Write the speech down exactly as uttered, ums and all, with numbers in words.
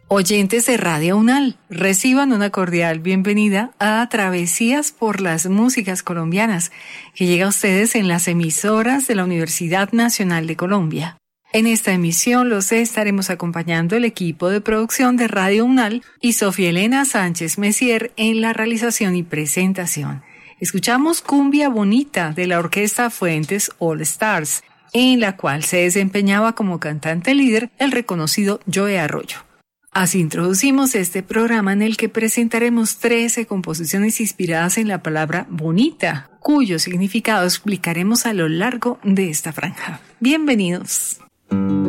Oyentes de Radio UNAL, reciban una cordial bienvenida a Travesías por las Músicas Colombianas, que llega a ustedes en las emisoras de la Universidad Nacional de Colombia. En esta emisión los estaremos acompañando el equipo de producción de Radio UNAL y Sofía Elena Sánchez Messier en la realización y presentación. Escuchamos Cumbia Bonita de la orquesta Fuentes All Stars, en la cual se desempeñaba como cantante líder el reconocido Joe Arroyo. Así introducimos este programa en el que presentaremos trece composiciones inspiradas en la palabra bonita, cuyo significado explicaremos a lo largo de esta franja. Bienvenidos.